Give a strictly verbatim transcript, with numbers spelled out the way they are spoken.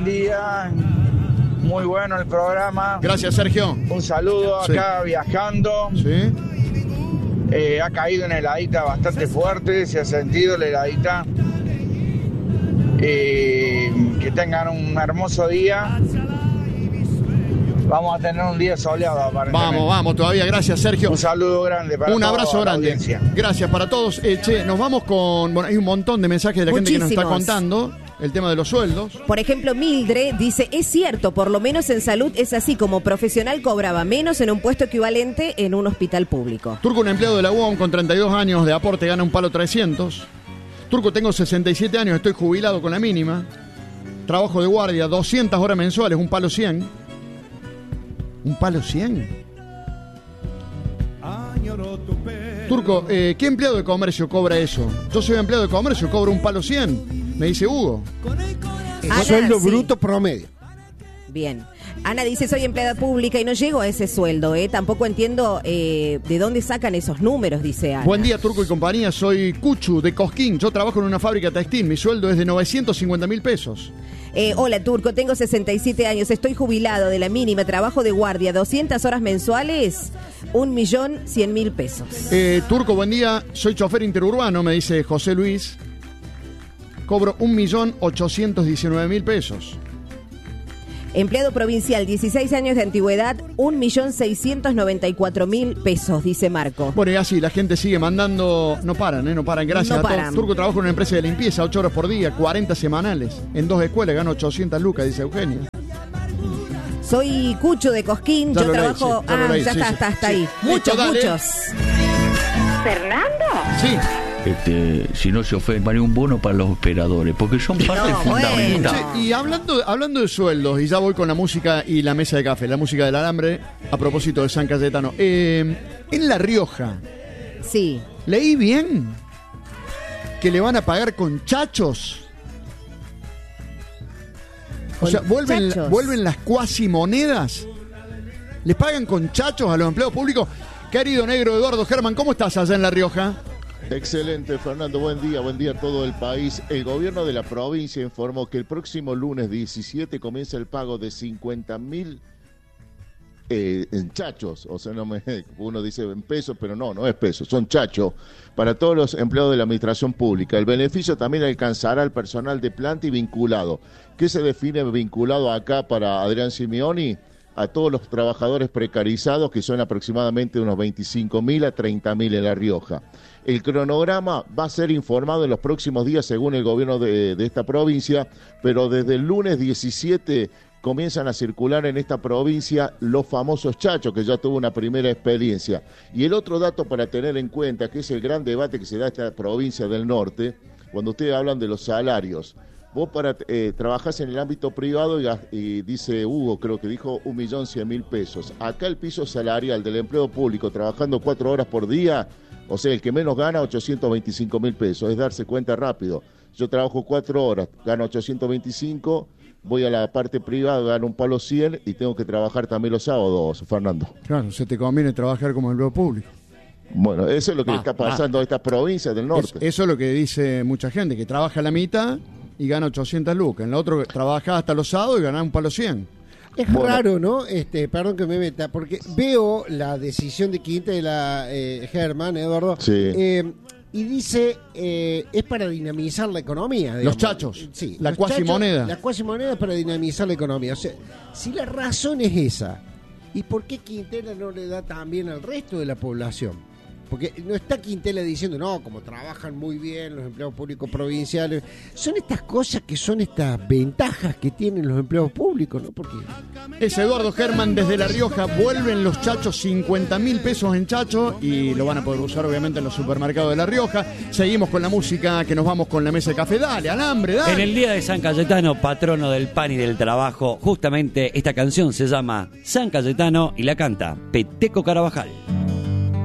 Día, muy bueno el programa. Gracias, Sergio. Un saludo acá sí. viajando. Sí. Eh, ha caído una heladita bastante fuerte, se ha sentido la heladita. Eh, que tengan un hermoso día. Vamos a tener un día soleado aparentemente. Vamos, vamos, todavía. Gracias, Sergio. Un saludo grande para Un abrazo toda la grande. audiencia. Gracias para todos. Eh, che, nos vamos con... Bueno, hay un montón de mensajes de la Muchísimos. gente que nos está contando el tema de los sueldos. Por ejemplo, Mildred dice, es cierto, por lo menos en salud es así, como profesional cobraba menos en un puesto equivalente en un hospital público. Turco, un empleado de la U O M con treinta y dos años de aporte, gana un palo trescientos. Turco, tengo sesenta y siete años, estoy jubilado con la mínima. Trabajo de guardia, doscientas horas mensuales, un palo cien. ¿Un palo cien? Turco, eh, ¿qué empleado de comercio cobra eso? Yo soy empleado de comercio, cobro un palo cien. Me dice Hugo. El Ana, sueldo sí. bruto promedio. Bien. Ana dice, soy empleada pública y no llego a ese sueldo, ¿eh? Tampoco entiendo eh, de dónde sacan esos números, dice Ana. Buen día, Turco y compañía. Soy Cuchu de Cosquín. Yo trabajo en una fábrica textil. Mi sueldo es de novecientos cincuenta mil pesos. Eh, hola, Turco, tengo sesenta y siete años, estoy jubilado de la mínima, trabajo de guardia, doscientas horas mensuales, un millón cien mil pesos. Eh, Turco, buen día. Soy chofer interurbano, me dice José Luis. Cobro un millón ochocientos diecinueve mil pesos. Empleado provincial, dieciséis años de antigüedad, un millón seiscientos noventa y cuatro mil pesos, dice Marco. Bueno, y así la gente sigue mandando, no paran, ¿eh? No paran, gracias No a todos. paran. Turco, trabajo en una empresa de limpieza, ocho horas por día, cuarenta semanales. En dos escuelas gano ochocientas lucas, dice Eugenio. Soy Cucho de Cosquín, Ya yo lo leí, trabajo... sí, ya lo ah, leí, ya sí, está, sí. está hasta Sí. ahí. Muchos, Listo, dale. muchos. ¿Fernando? Sí. Este, si no se ofende, un bono para los operadores, porque son parte No, fundamental. bueno. Che, y hablando, hablando de sueldos, y ya voy con la música y la mesa de café, la música del alambre, a propósito de San Cayetano. Eh, en La Rioja, Sí. ¿leí bien que le van a pagar con chachos? O sea, ¿vuelven, chachos. vuelven las cuasimonedas? ¿Les pagan con chachos a los empleados públicos? Querido negro Eduardo Germán, ¿cómo estás allá en La Rioja? Excelente, Fernando, buen día, buen día a todo el país. El gobierno de la provincia informó que el próximo lunes diecisiete comienza el pago de cincuenta mil eh, en chachos, o sea, no me, uno dice en pesos, pero no, no es pesos, son chachos, para todos los empleados de la administración pública. El beneficio también alcanzará al personal de planta y vinculado. ¿Qué se define vinculado acá para Adrián Simeoni? A todos los trabajadores precarizados, que son aproximadamente unos veinticinco mil a treinta mil en La Rioja. El cronograma va a ser informado en los próximos días según el gobierno de, de esta provincia, pero desde el lunes diecisiete comienzan a circular en esta provincia los famosos chachos, que ya tuvo una primera experiencia. Y el otro dato para tener en cuenta, que es el gran debate que se da en esta provincia del norte, cuando ustedes hablan de los salarios. Vos para eh, trabajás en el ámbito privado y, y dice Hugo, creo que dijo un millón cien mil pesos. Acá el piso salarial del empleo público trabajando cuatro horas por día, o sea, el que menos gana ochocientos veinticinco mil pesos, es darse cuenta rápido. Yo trabajo cuatro horas, gano ochocientos veinticinco, voy a la parte privada, gano un palo cien y tengo que trabajar también los sábados, Fernando. Claro, se te conviene trabajar como empleado público. Bueno, eso es lo que Ah, le está pasando a estas provincias del norte. Es- eso es lo que dice mucha gente, que trabaja la mitad y gana ochocientas lucas. En la otra trabaja hasta los sábados y gana un palo cien. Es Bueno. raro, ¿no? Este, perdón que me meta, porque veo la decisión de Quintela, eh, Germán, Eduardo, Sí. eh, y dice, eh, es para dinamizar la economía. digamos. Los chachos, Sí, la los cuasimoneda. chachos, La cuasimoneda es para dinamizar la economía. O sea, si la razón es esa, ¿y por qué Quintela no le da también al resto de la población? Porque no está Quintela diciendo, no, como trabajan muy bien los empleados públicos provinciales. Son estas cosas que son estas ventajas que tienen los empleados públicos, ¿no? Porque Es Eduardo Germán desde La Rioja. Vuelven los chachos, cincuenta mil pesos en chacho, y lo van a poder usar obviamente en los supermercados de La Rioja. Seguimos con la música, que nos vamos con la mesa de café. Dale, alambre, dale. En el día de San Cayetano, patrono del pan y del trabajo, justamente esta canción se llama San Cayetano y la canta Peteco Carabajal.